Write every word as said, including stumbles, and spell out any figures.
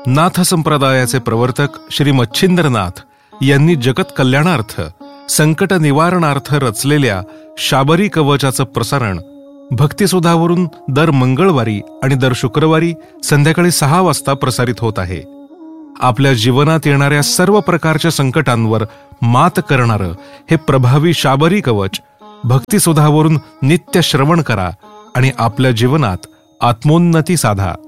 नाथ संप्रदायाचे प्रवर्तक श्री मच्छिंद्रनाथ यांनी जगत कल्याणार्थ संकट निवारणार्थ रचलेल्या शाबरी कवचाचं प्रसारण भक्तिसुधावरून दर मंगळवारी आणि दर शुक्रवारी संध्याकाळी सहा वाजता प्रसारित होत आहे. आपल्या जीवनात येणाऱ्या सर्व प्रकारच्या संकटांवर मात करणारं हे प्रभावी शाबरी कवच भक्तिसुधावरून नित्य श्रवण करा आणि आपल्या जीवनात आत्मोन्नती साधा.